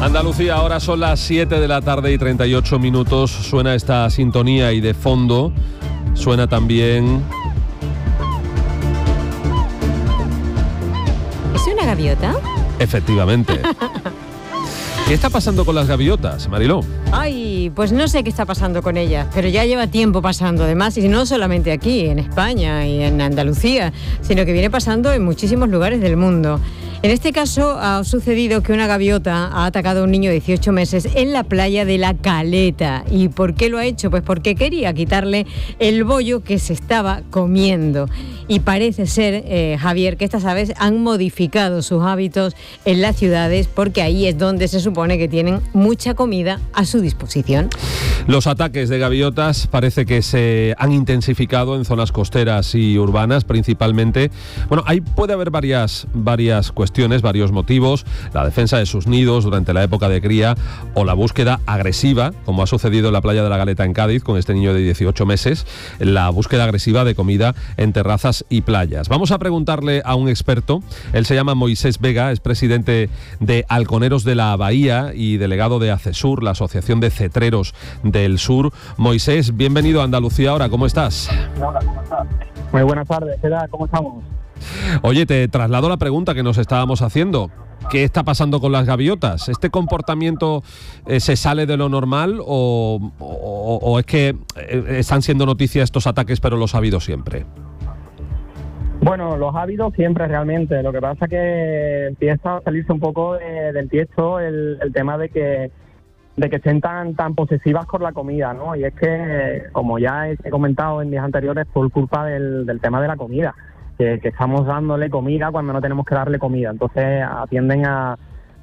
Andalucía, ahora son las 7 de la tarde y 38 minutos. Suena esta sintonía y de fondo suena también... ¿Es una gaviota? Efectivamente. ¿Qué está pasando con las gaviotas, Mariló? Ay, pues no sé qué está pasando con ellas, pero ya lleva tiempo pasando, además, y no solamente aquí, en España y en Andalucía, sino que viene pasando en muchísimos lugares del mundo. En este caso ha sucedido que una gaviota ha atacado a un niño de 18 meses en la playa de La Caleta. ¿Y por qué lo ha hecho? Pues porque quería quitarle el bollo que se estaba comiendo. Y parece ser, Javier, que estas aves han modificado sus hábitos en las ciudades porque ahí es donde se supone que tienen mucha comida a su disposición. Los ataques de gaviotas parece que se han intensificado en zonas costeras y urbanas principalmente. Bueno, ahí puede haber varias cuestiones, varios motivos: la defensa de sus nidos durante la época de cría o la búsqueda agresiva, como ha sucedido en la playa de La Caleta en Cádiz con este niño de 18 meses, la búsqueda agresiva de comida en terrazas y playas. Vamos a preguntarle a un experto. Él se llama Moisés Vega, es presidente de Halconeros de la Bahía y delegado de ACESUR, la Asociación de Cetreros del Sur. Moisés, bienvenido a Andalucía Ahora, ¿cómo estás? Hola, ¿cómo estás? Muy buenas tardes, ¿qué tal? ¿Cómo estamos? Oye, te traslado la pregunta que nos estábamos haciendo. ¿Qué está pasando con las gaviotas? ¿Este comportamiento se sale de lo normal o es que están siendo noticia estos ataques, pero los ha habido siempre? Bueno, los ha habido siempre realmente. Lo que pasa es que empieza a salirse un poco del tiesto el tema de que estén tan posesivas con la comida, ¿no? Y es que, como ya he comentado en días anteriores, por culpa del tema de la comida, que estamos dándole comida cuando no tenemos que darle comida. Entonces tienden a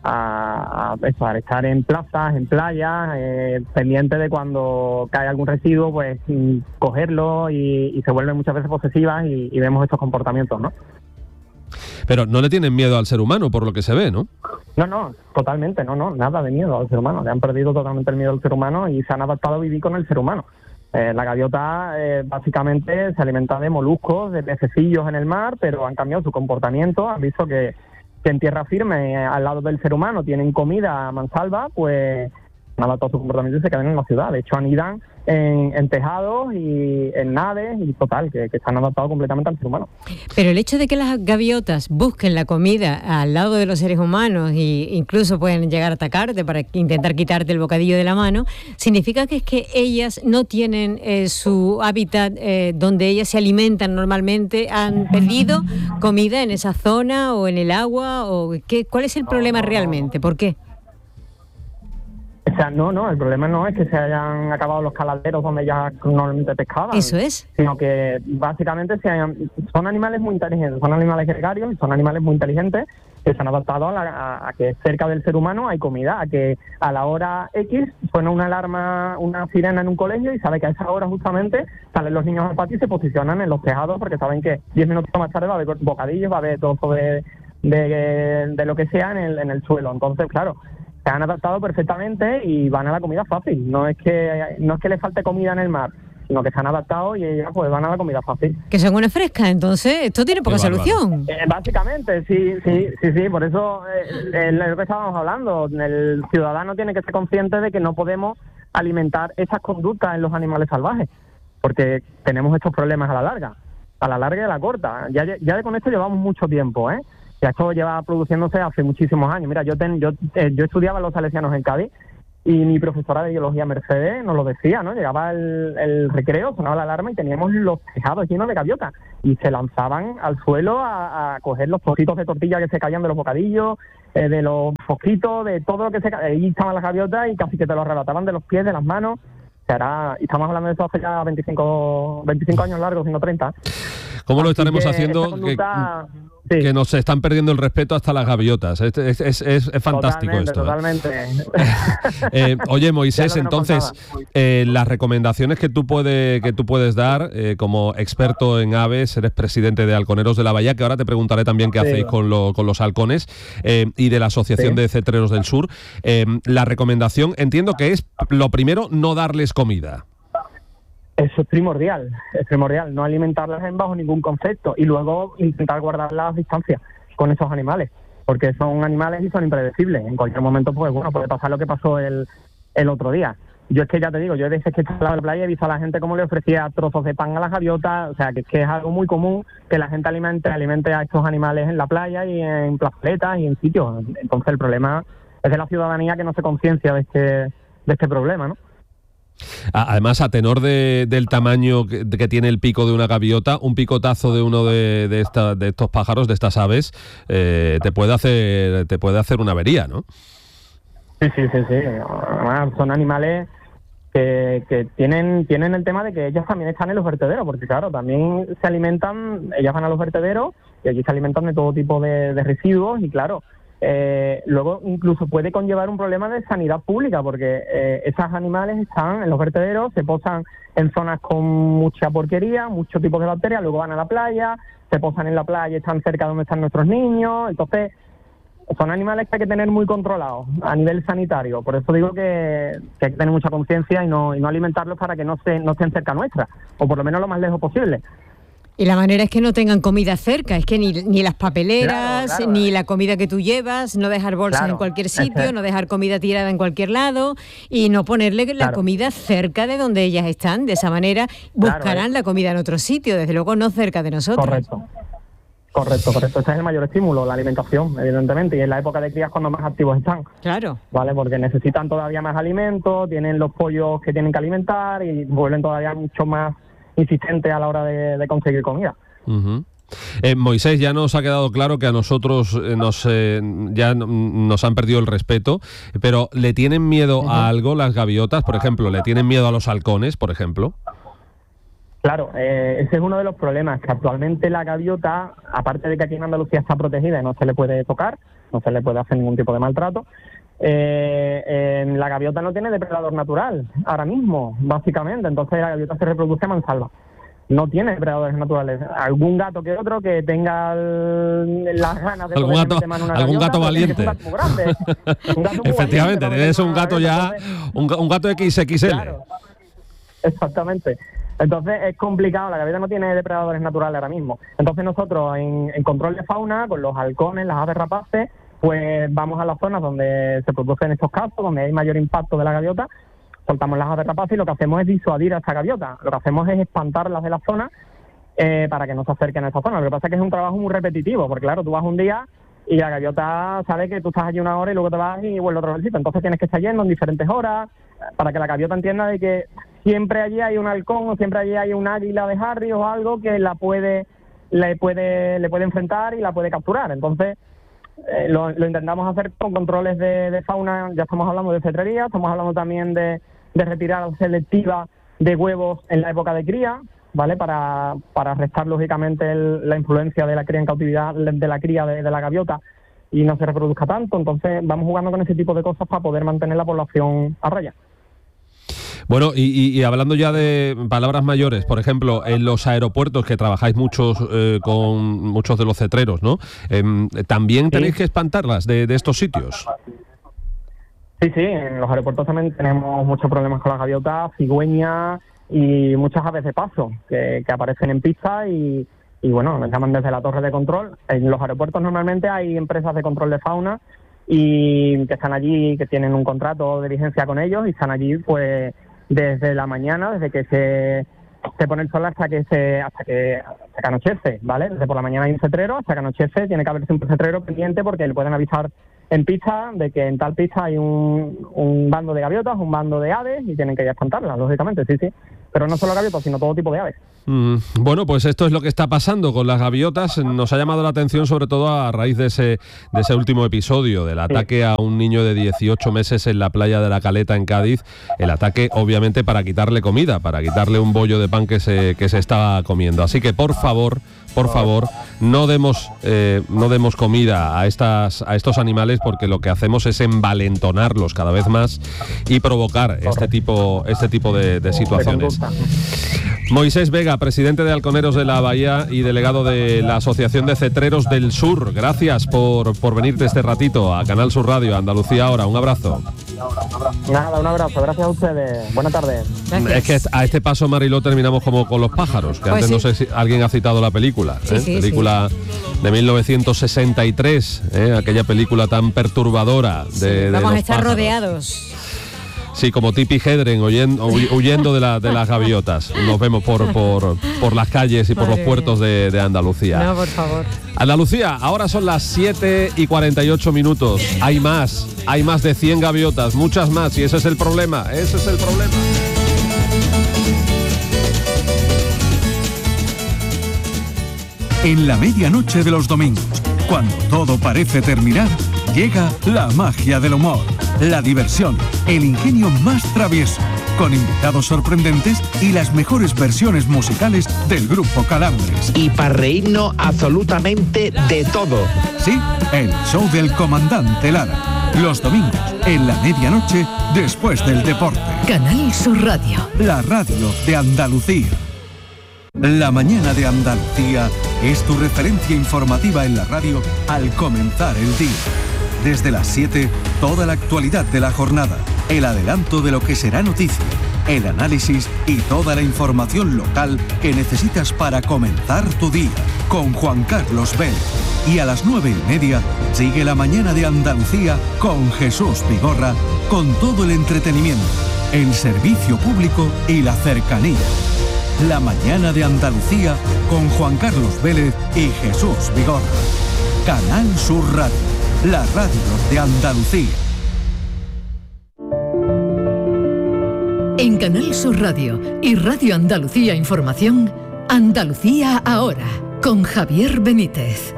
estar en plazas, en playas, pendientes de cuando cae algún residuo, pues cogerlo y se vuelven muchas veces posesivas y vemos estos comportamientos, ¿no? Pero no le tienen miedo al ser humano, por lo que se ve, ¿no? No, totalmente, no, nada de miedo al ser humano. Le han perdido totalmente el miedo al ser humano y se han adaptado a vivir con el ser humano. La gaviota básicamente se alimenta de moluscos, de pececillos en el mar, pero han cambiado su comportamiento. Han visto que en tierra firme, al lado del ser humano, tienen comida a mansalva, pues han adaptado su comportamiento y se quedan en la ciudad. De hecho, anidan en tejados y en naves y total, que se han adaptado completamente al ser humano. Pero el hecho de que las gaviotas busquen la comida al lado de los seres humanos e incluso pueden llegar a atacarte para intentar quitarte el bocadillo de la mano, significa que es que ellas no tienen su hábitat donde ellas se alimentan normalmente. ¿Han perdido comida en esa zona o en el agua? ¿Cuál es el problema realmente? ¿Por qué? O sea, no, el problema no es que se hayan acabado los caladeros donde ya normalmente pescaban. Eso es. Sino que básicamente son animales muy inteligentes, son animales gregarios, son animales muy inteligentes que se han adaptado a que cerca del ser humano hay comida, a que a la hora X suena una alarma, una sirena en un colegio y sabe que a esa hora justamente salen los niños al patio y se posicionan en los tejados porque saben que 10 minutos más tarde va a haber bocadillos, va a haber trozo de lo que sea en el suelo. Entonces, claro, se han adaptado perfectamente y van a la comida fácil. No es que les falte comida en el mar, sino que se han adaptado y ellas pues van a la comida fácil. Que son una fresca, entonces esto tiene poca solución. Básicamente, sí, por eso es lo que estábamos hablando. El ciudadano tiene que ser consciente de que no podemos alimentar esas conductas en los animales salvajes, porque tenemos estos problemas a la larga y a la corta. Ya con esto llevamos mucho tiempo, Ya esto lleva produciéndose hace muchísimos años. Mira, yo estudiaba en los Salesianos en Cádiz y mi profesora de biología, Mercedes, nos lo decía, ¿no? Llegaba el recreo, sonaba la alarma y teníamos los tejados llenos de gaviotas y se lanzaban al suelo a coger los trocitos de tortilla que se caían de los bocadillos, de los fosquitos, de todo lo que se caía. Ahí estaban las gaviotas y casi que te los arrebataban de los pies, de las manos. Y estamos hablando de eso hace ya 25 años largos, sino 30. ¿Cómo lo estaremos haciendo? Que nos están perdiendo el respeto hasta las gaviotas. Es fantástico esto. Totalmente. Oye, Moisés, entonces, las recomendaciones que tú puedes dar como experto en aves, eres presidente de Halconeros de la Bahía, que ahora te preguntaré también qué hacéis con los halcones, y de la Asociación de Cetreros del Sur. La recomendación, entiendo que es, lo primero, no darles comida. Eso es primordial, no alimentarlas bajo ningún concepto y luego intentar guardar las distancias con esos animales. porque son animales y son impredecibles. En cualquier momento, pues bueno, puede pasar lo que pasó el otro día. Yo es que ya te digo, yo a veces que he estado al lado de la playa he visto a la gente cómo le ofrecía trozos de pan a las gaviotas, o sea, que es algo muy común que la gente alimente a estos animales en la playa y en plazoletas y en sitios. Entonces el problema es de la ciudadanía que no se conciencia de este problema, ¿no? Además, a tenor del tamaño que tiene el pico de una gaviota, un picotazo de uno de estos pájaros, de estas aves, te puede hacer una avería, ¿no? Sí. Además, son animales que tienen el tema de que ellas también están en los vertederos, porque claro, también se alimentan, ellas van a los vertederos y allí se alimentan de todo tipo de residuos y claro, luego incluso puede conllevar un problema de sanidad pública, porque esos animales están en los vertederos, se posan en zonas con mucha porquería, muchos tipos de bacterias, luego van a la playa, se posan en la playa, están cerca de donde están nuestros niños, entonces son animales que hay que tener muy controlados a nivel sanitario. Por eso digo que hay que tener mucha conciencia y no alimentarlos para que no estén cerca nuestra, o por lo menos lo más lejos posible. Y la manera es que no tengan comida cerca, es que ni las papeleras, claro. Ni la comida que tú llevas, no dejar bolsas en cualquier sitio, no dejar comida tirada en cualquier lado y no ponerle la comida cerca de donde ellas están. De esa manera buscarán la comida en otro sitio, desde luego no cerca de nosotros. Correcto. Ese es el mayor estímulo, la alimentación, evidentemente, y en la época de cría es cuando más activos están. Claro. Vale, porque necesitan todavía más alimento, tienen los pollos que tienen que alimentar y vuelven todavía mucho más insistentes a la hora de conseguir comida. Uh-huh. Moisés, ya nos ha quedado claro que a nosotros ya nos han perdido el respeto, pero ¿le tienen miedo a algo las gaviotas? Por ejemplo, ¿le tienen miedo a los halcones, por ejemplo? Claro, ese es uno de los problemas, que actualmente la gaviota, aparte de que aquí en Andalucía está protegida y no se le puede tocar, no se le puede hacer ningún tipo de maltrato, la gaviota no tiene depredador natural ahora mismo, básicamente, entonces la gaviota se reproduce a mansalva. No tiene depredadores naturales. Algún gato que otro que tenga las ganas de poder meter mano a una gaviota. Algún gato valiente. Un gato muy grande. Un gato muy efectivamente, valiente, tienes un gato ya, un gato XXL. Claro, exactamente. Entonces es complicado, la gaviota no tiene depredadores naturales ahora mismo. Entonces nosotros en control de fauna, con los halcones, las aves rapaces, pues vamos a las zonas donde se producen estos casos, donde hay mayor impacto de la gaviota, soltamos las aves rapaces y lo que hacemos es disuadir a esta gaviota. Lo que hacemos es espantarlas de la zona para que no se acerquen a esa zona. Lo que pasa es que es un trabajo muy repetitivo, porque claro, tú vas un día y la gaviota sabe que tú estás allí una hora y luego te vas y vuelve otro sitio. Entonces tienes que estar yendo en diferentes horas para que la gaviota entienda de que siempre allí hay un halcón o siempre allí hay un águila de Harry o algo que le puede enfrentar y la puede capturar. Entonces lo intentamos hacer con controles de fauna. Ya estamos hablando de cetrería, estamos hablando también de retirada selectiva de huevos en la época de cría, ¿vale? Para restar lógicamente la influencia de la cría en cautividad, de la cría de la gaviota y no se reproduzca tanto. Entonces vamos jugando con ese tipo de cosas para poder mantener la población a raya. Bueno, y hablando ya de palabras mayores, por ejemplo, en los aeropuertos que trabajáis muchos con muchos de los cetreros, ¿no? ¿También tenéis que espantarlas de estos sitios? Sí, en los aeropuertos también tenemos muchos problemas con las gaviotas, cigüeñas y muchas aves de paso que aparecen en pista y bueno, nos llaman desde la torre de control. En los aeropuertos normalmente hay empresas de control de fauna y que están allí, que tienen un contrato de vigencia con ellos y están allí pues desde la mañana, desde que se pone el sol hasta que anochece, ¿vale? Desde por la mañana hay un cetrero, hasta que anochece tiene que haber siempre un cetrero pendiente porque le pueden avisar en pista de que en tal pista hay un bando de gaviotas, un bando de aves y tienen que ir a espantarlas, lógicamente, sí. Pero no solo gaviotas, sino todo tipo de aves. Bueno, pues esto es lo que está pasando con las gaviotas. Nos ha llamado la atención sobre todo a raíz de ese último episodio, del ataque a un niño de 18 meses en la playa de La Caleta, en Cádiz. El ataque, obviamente, para quitarle comida, para quitarle un bollo de pan que se estaba comiendo. Así que, por favor, no demos comida a estos animales, porque lo que hacemos es envalentonarlos cada vez más y provocar este tipo de situaciones. Moisés Vega, presidente de Halconeros de la Bahía y delegado de la Asociación de Cetreros del Sur, gracias por venirte este ratito a Canal Sur Radio, Andalucía Ahora. Un abrazo. Nada, un abrazo, gracias a ustedes. Buenas tardes. Gracias. Es que a este paso, Mariló, terminamos como con Los pájaros, que Pues antes sí. no sé si alguien ha citado la película. Sí, sí, película de 1963, aquella película tan perturbadora de Vamos a los estar pájaros. rodeados. Sí, como Tippi Hedren huyendo de las gaviotas. Nos vemos por las calles y por Madre los puertos de Andalucía. No, por favor. Andalucía, ahora son las 7:48. Hay más de 100 gaviotas, muchas más, y ese es el problema. En la medianoche de los domingos, cuando todo parece terminar, llega la magia del humor, la diversión, el ingenio más travieso, con invitados sorprendentes y las mejores versiones musicales del grupo Calambres. Y para reírnos absolutamente de todo. Sí, el show del comandante Lara. Los domingos, en la medianoche, después del deporte. Canal Sur Radio. La radio de Andalucía. La mañana de Andalucía es tu referencia informativa en la radio al comenzar el día. Desde las 7, toda la actualidad de la jornada, el adelanto de lo que será noticia, el análisis y toda la información local que necesitas para comenzar tu día, con Juan Carlos Vélez. Y a las 9:30 sigue la mañana de Andalucía con Jesús Vigorra, con todo el entretenimiento, el servicio público y la cercanía. La mañana de Andalucía con Juan Carlos Vélez y Jesús Vigorra. Canal Sur Radio, la radio de Andalucía. En Canal Sur Radio y Radio Andalucía Información, Andalucía ahora, con Javier Benítez.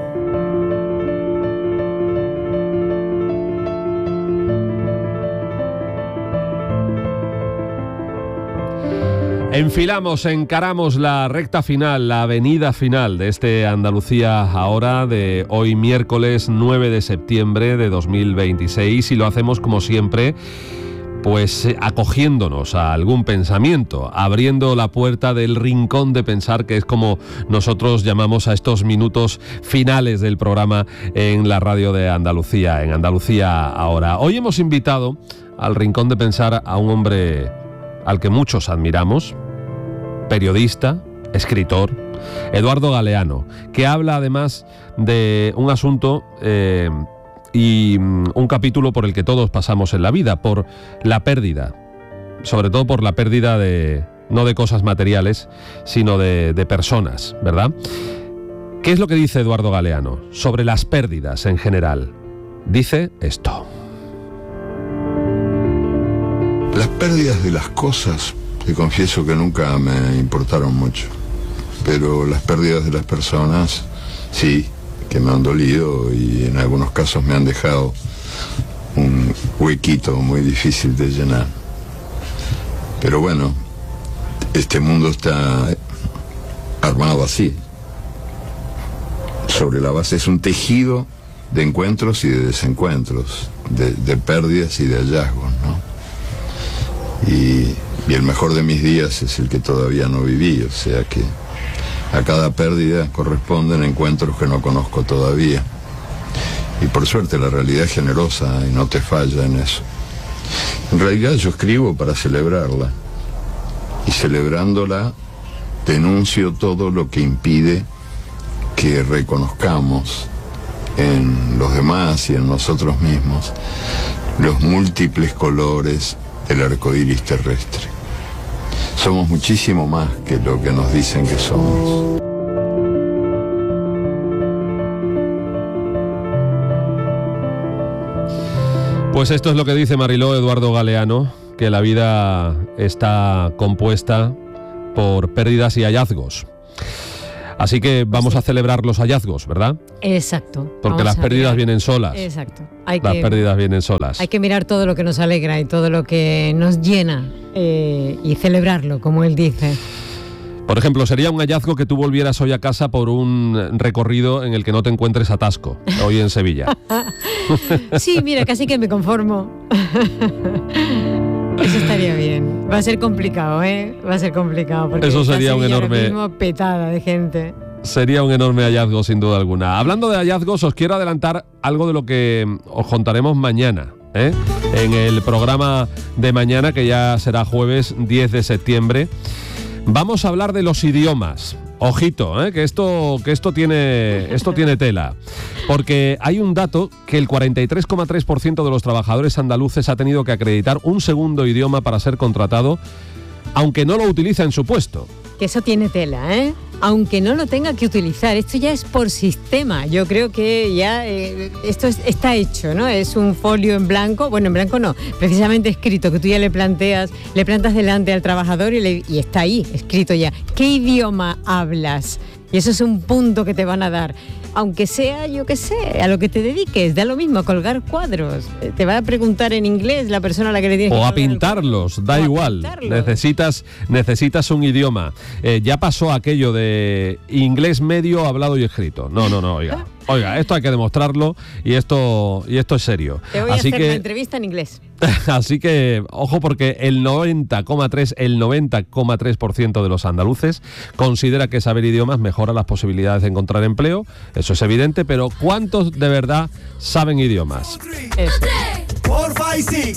Encaramos la recta final, la avenida final de este Andalucía ahora, de hoy miércoles 9 de septiembre de 2026, y lo hacemos como siempre, pues acogiéndonos a algún pensamiento, abriendo la puerta del rincón de pensar, que es como nosotros llamamos a estos minutos finales del programa en la radio de Andalucía, en Andalucía ahora. Hoy hemos invitado al rincón de pensar a un hombre al que muchos admiramos, periodista, escritor, Eduardo Galeano, que habla además de un asunto y un capítulo por el que todos pasamos en la vida, por la pérdida, sobre todo por la pérdida no de cosas materiales, sino de personas, ¿verdad? ¿Qué es lo que dice Eduardo Galeano sobre las pérdidas en general? Dice esto. Las pérdidas de las cosas, te confieso que nunca me importaron mucho, pero las pérdidas de las personas, sí, que me han dolido y en algunos casos me han dejado un huequito muy difícil de llenar. Pero bueno, este mundo está armado así. Sobre la base es un tejido de encuentros y de desencuentros, de pérdidas y de hallazgos, ¿no? Y el mejor de mis días es el que todavía no viví, o sea que a cada pérdida corresponden encuentros que no conozco todavía. Y por suerte la realidad es generosa y no te falla en eso. En realidad yo escribo para celebrarla, y celebrándola denuncio todo lo que impide que reconozcamos en los demás y en nosotros mismos los múltiples colores del arco iris terrestre. Somos muchísimo más que lo que nos dicen que somos. Pues esto es lo que dice Mariló Eduardo Galeano, que la vida está compuesta por pérdidas y hallazgos. Así que vamos a celebrar los hallazgos, ¿verdad? Exacto. Porque las pérdidas vienen solas. Exacto. Las pérdidas vienen solas. Hay que mirar todo lo que nos alegra y todo lo que nos llena y celebrarlo, como él dice. Por ejemplo, sería un hallazgo que tú volvieras hoy a casa por un recorrido en el que no te encuentres atasco, hoy en Sevilla. Sí, mira, casi que me conformo. Eso estaría bien. Va a ser complicado, ¿eh? Va a ser complicado. Porque eso sería un enorme... ahora mismo petada de gente. Sería un enorme hallazgo, sin duda alguna. Hablando de hallazgos, os quiero adelantar algo de lo que os contaremos mañana. En el programa de mañana, que ya será jueves 10 de septiembre, vamos a hablar de los idiomas. Ojito, que esto tiene tela. Porque hay un dato que el 43,3% de los trabajadores andaluces ha tenido que acreditar un segundo idioma para ser contratado, aunque no lo utiliza en su puesto. Que eso tiene tela, aunque no lo tenga que utilizar. Esto ya es por sistema. Yo creo que ya esto está hecho, ¿no? Es un folio en blanco. Bueno, en blanco no, precisamente escrito, que tú ya le plantas delante al trabajador y está ahí, escrito ya. ¿Qué idioma hablas? Y eso es un punto que te van a dar. Aunque sea, yo qué sé, a lo que te dediques, da lo mismo, a colgar cuadros. Te va a preguntar en inglés la persona a la que le tienes que colgar. O a pintarlos, da igual. Necesitas un idioma. Ya pasó aquello de inglés medio, hablado y escrito. No, oiga. Oiga, esto hay que demostrarlo y esto es serio. Te voy a hacer una entrevista en inglés. Así que, ojo, porque el 90,3% de los andaluces considera que saber idiomas mejora las posibilidades de encontrar empleo. Eso es evidente, pero ¿cuántos de verdad saben idiomas? Eso. 4, 5, 6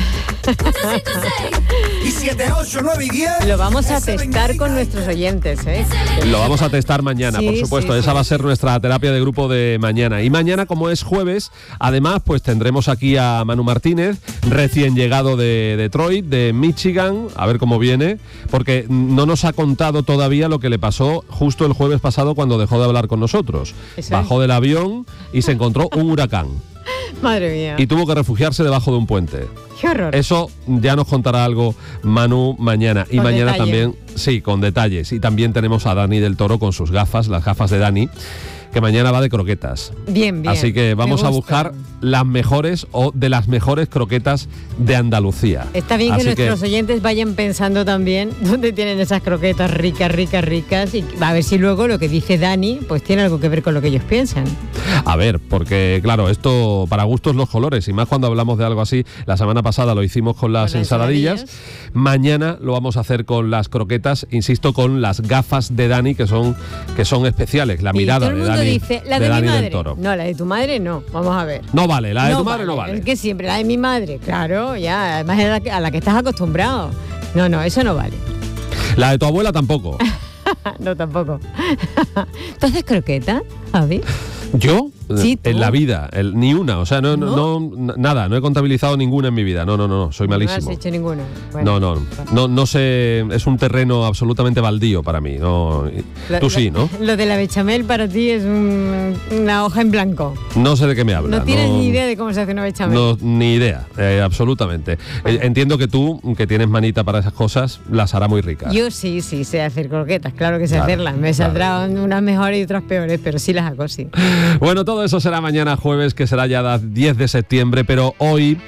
y 7, 8, 9 y 10. Lo vamos a testar con nuestros oyentes, Lo vamos a testar mañana, por supuesto. Esa va a ser nuestra terapia de grupo de mañana. Y mañana, como es jueves, además, pues tendremos aquí a Manu Martínez, recién llegado de Detroit, de Michigan, a ver cómo viene, porque no nos ha contado todavía lo que le pasó justo el jueves pasado cuando dejó de hablar con nosotros. Bajó del avión y se encontró un huracán. Madre mía. Y tuvo que refugiarse debajo de un puente. ¡Qué horror! Eso ya nos contará algo Manu mañana. Y mañana también, sí, con detalles. Y también tenemos a Dani del Toro con sus gafas, las gafas de Dani, que mañana va de croquetas. Bien. Así que vamos a buscar las mejores o de las mejores croquetas de Andalucía. Está bien que nuestros oyentes vayan pensando también dónde tienen esas croquetas ricas, y a ver si luego lo que dice Dani pues tiene algo que ver con lo que ellos piensan. A ver, porque claro, esto para gustos los colores, y más cuando hablamos de algo así. La semana pasada lo hicimos con las ensaladillas. Mañana lo vamos a hacer con las croquetas, insisto, con las gafas de Dani, que son especiales. La mirada de Dani. Dice, la de mi madre. Del Toro. No, la de tu madre no. Vamos a ver. No vale, la de tu madre no vale. Es que siempre la de mi madre, claro, ya. Además es a la que estás acostumbrado. No, eso no vale. La de tu abuela tampoco. No, tampoco. ¿Tú haces croquetas, Javi? ¿Yo? Sí, en la vida, ni una, o sea, nada, no he contabilizado ninguna en mi vida, no, soy malísimo. No has hecho ninguna. Bueno, no sé, es un terreno absolutamente baldío para mí. Tú sí, ¿no? Lo de la bechamel para ti es una hoja en blanco. No sé de qué me hablas. No tienes ni idea de cómo se hace una bechamel. No, ni idea, absolutamente. Entiendo que tú, que tienes manita para esas cosas, las hará muy ricas. Yo sí sé hacer croquetas, claro que sé hacerlas. Me saldrán unas mejores y otras peores, pero sí las hago, sí. Bueno, todo eso será mañana jueves, que será ya 10 de septiembre, pero hoy,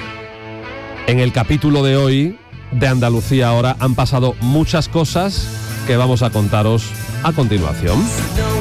en el capítulo de hoy de Andalucía Ahora, han pasado muchas cosas que vamos a contaros a continuación.